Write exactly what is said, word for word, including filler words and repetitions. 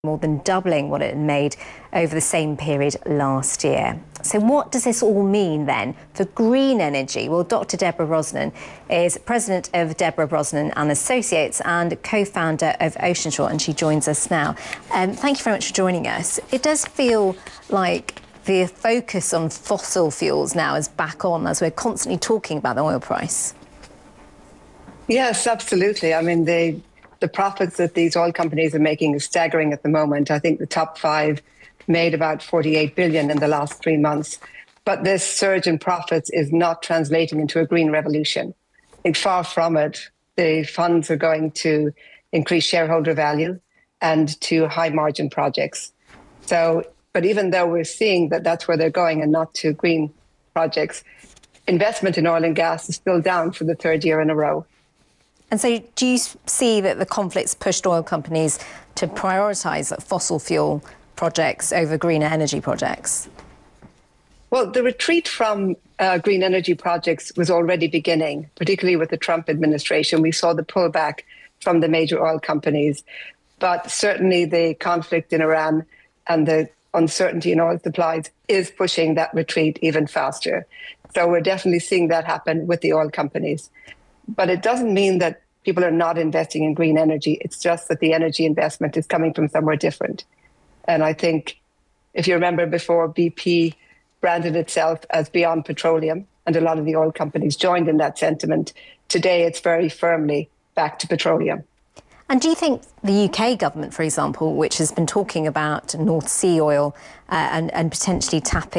more than doubling what it had made over the same period last year. So what does this all mean then for green energy? Well, Doctor Deborah Brosnan is president of Deborah Brosnan and Associates and co-founder of Oceanshore, and she joins us now. Um, thank you very much for joining us. It does feel like the focus on fossil fuels now is back on as we're constantly talking about the oil price. Yes, absolutely. I mean, the the profits that these oil companies are making is staggering at the moment. I think the top five made about forty-eight billion in the last three months. But this surge in profits is not translating into a green revolution. It's far from it. The funds are going to increase shareholder value and to high margin projects. So, but even though we're seeing that that's where they're going and not to green projects, investment in oil and gas is still down for the third year in a row. And so do you see that the conflict's pushed oil companies to prioritise fossil fuel projects over greener energy projects? Well, the retreat from uh, green energy projects was already beginning, particularly with the Trump administration. We saw the pullback from the major oil companies. But certainly the conflict in Iran and the uncertainty in oil supplies is pushing that retreat even faster. So we're definitely seeing that happen with the oil companies. But it doesn't mean that people are not investing in green energy. It's just that the energy investment is coming from somewhere different. And I think if you remember before, B P branded itself as Beyond Petroleum, and a lot of the oil companies joined in that sentiment. Today, it's very firmly back to petroleum. And do you think the U K government, for example, which has been talking about North Sea oil uh, and, and potentially tapping